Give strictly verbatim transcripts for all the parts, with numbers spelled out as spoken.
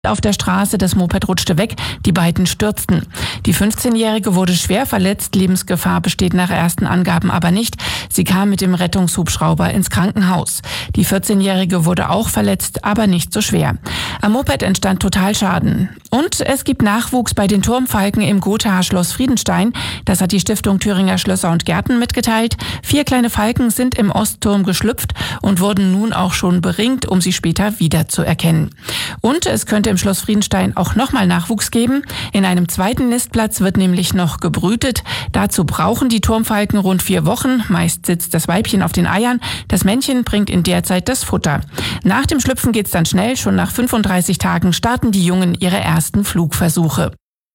auf der Straße, das Moped rutschte weg, die beiden stürzten. Die fünfzehnjährige wurde schwer verletzt, Lebensgefahr besteht nach ersten Angaben aber nicht. Sie kam mit dem Rettungshubschrauber ins Krankenhaus. Die vierzehnjährige wurde auch verletzt, aber nicht so schwer. Am Moped entstand Totalschaden. Und es gibt Nachwuchs bei den Turmfalken im Gothaer Schloss Friedenstein. Das hat die Stiftung Thüringer Schlösser und Gärten mitgeteilt. Vier kleine Falken sind im Ostturm geschlüpft und wurden nun auch schon beringt, um sie später wiederzuerkennen. Und es könnte im Schloss Friedenstein auch nochmal Nachwuchs geben. In einem zweiten Nistplatz wird nämlich noch gebrütet. Dazu brauchen die Turmfalken rund vier Wochen. Meist sitzt das Weibchen auf den Eiern. Das Männchen bringt in der Zeit das Futter. Nach dem Schlüpfen geht's dann schnell. Schon nach fünfunddreißig Tagen starten die Jungen ihre ersten Flugversuche.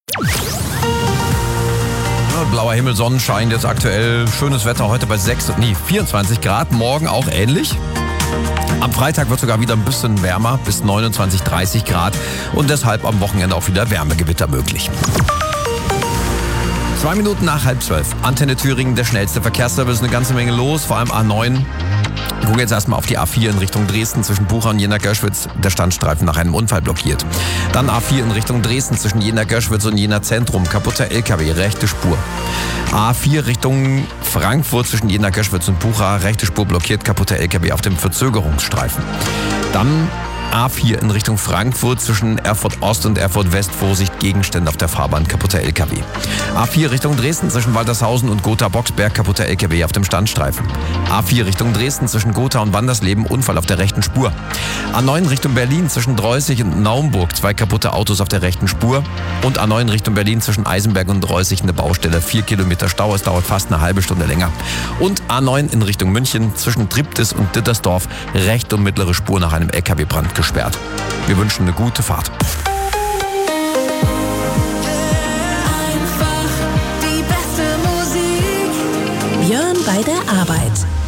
Blauer Himmel, Sonnenschein, jetzt aktuell schönes Wetter, heute bei sechs, nee, vierundzwanzig Grad, morgen auch ähnlich. Am Freitag wird sogar wieder ein bisschen wärmer, bis neunundzwanzig, dreißig Grad und deshalb am Wochenende auch wieder Wärmegewitter möglich. Zwei Minuten nach halb zwölf, Antenne Thüringen, der schnellste Verkehrsservice, eine ganze Menge los, vor allem A neun. Wir gucken jetzt erstmal auf die A vier in Richtung Dresden zwischen Bucha und Jena-Görschwitz, der Standstreifen nach einem Unfall blockiert. Dann A vier in Richtung Dresden zwischen Jena-Görschwitz und Jena Zentrum, kaputter L K W, rechte Spur. A vier Richtung Frankfurt zwischen Jena-Görschwitz und Bucha, rechte Spur blockiert, kaputter L K W auf dem Verzögerungsstreifen. Dann A vier in Richtung Frankfurt zwischen Erfurt Ost und Erfurt West, Vorsicht, Gegenstände auf der Fahrbahn, kaputter L K W. A vier Richtung Dresden zwischen Waltershausen und Gotha-Boxberg, kaputter L K W auf dem Standstreifen. A vier Richtung Dresden zwischen Gotha und Wandersleben, Unfall auf der rechten Spur. A neun Richtung Berlin zwischen Dreußig und Naumburg, zwei kaputte Autos auf der rechten Spur. Und A neun Richtung Berlin zwischen Eisenberg und Dreußig eine Baustelle, vier Kilometer Stau, es dauert fast eine halbe Stunde länger. Und A neun in Richtung München zwischen Triptis und Dittersdorf, rechte und mittlere Spur nach einem L K W-Brand gesperrt. Wir wünschen eine gute Fahrt. Björn bei der Arbeit.